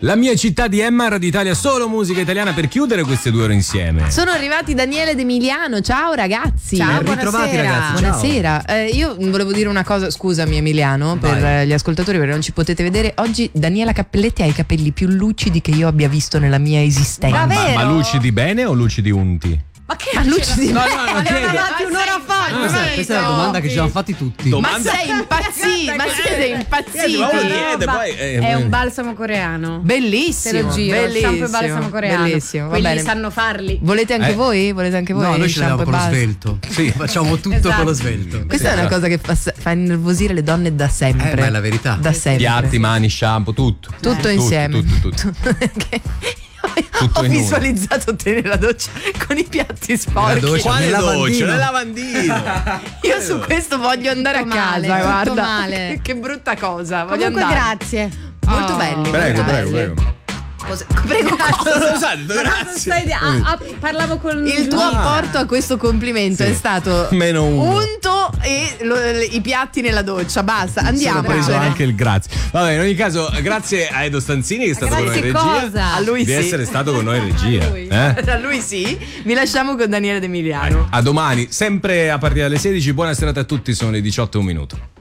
La mia città di Emma, Radio Italia, solo musica italiana per chiudere queste 2 ore insieme. Sono arrivati Daniele ed Emiliano. Ciao ragazzi. Ciao, ritrovati ragazzi. Buonasera. Io volevo dire una cosa, scusami Emiliano, per gli ascoltatori perché non ci potete vedere. Oggi Daniela Cappelletti ha i capelli più lucidi che io abbia visto nella mia esistenza. Ma lucidi bene o lucidi unti? Ma che lucidi? No, chiedo. Un'ora fa. Questa è la domanda che ci hanno fatti tutti. Ma sei impazzito? Ma siete impazziti? È un balsamo coreano. Bellissimo. Te lo giro, bellissimo, shampoo e balsamo coreano. Bellissimo. Va Quelli bene. sanno farli. Volete anche voi? Volete anche voi? No, noi ce l'abbiamo con lo svelto. Sì. Facciamo tutto con lo svelto. Questa è una cosa che fa innervosire le donne da sempre. Ma è la verità. Da sempre. Piatti, mani, shampoo, tutto. Tutto insieme. Tutto. Tutto Ho in uno. visualizzato te nella doccia con i piatti sporchi. doccia. Quale Nel lavandino. doccia? Nel lavandino. Io su questo voglio andare Tutto a casa, male, tutto guarda. male. Che brutta cosa. Voglio Comunque andare. grazie. Molto belli. Prego. Prego. Non lo so, grazie. Parlavo con Il tuo apporto a questo complimento è stato Meno uno. unto e i piatti nella doccia. Basta, andiamo. Ho preso anche il grazie. Vabbè, in ogni caso, grazie a Edo Stanzini che è stato con noi in Grazie regia. cosa? A lui Di sì. essere stato con noi in regia. A lui sì. Vi lasciamo con Daniele ed Emiliano. A domani, sempre a partire dalle 16. Buona serata a tutti, sono le 18:01.